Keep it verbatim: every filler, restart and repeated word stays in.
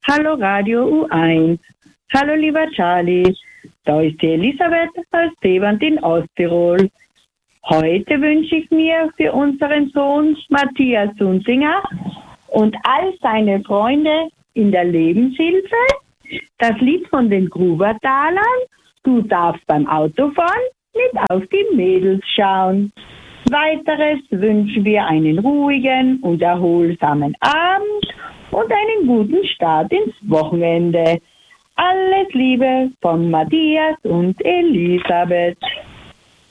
Hallo Radio U eins. Hallo lieber Charlie. Da ist die Elisabeth aus Seewand in Osttirol. Heute wünsche ich mir für unseren Sohn Matthias Sunzinger und all seine Freunde in der Lebenshilfe das Lied von den Grubertalern. Du darfst beim Autofahren nicht auf die Mädels schauen. Weiteres wünschen wir einen ruhigen und erholsamen Abend und einen guten Start ins Wochenende. Alles Liebe von Matthias und Elisabeth.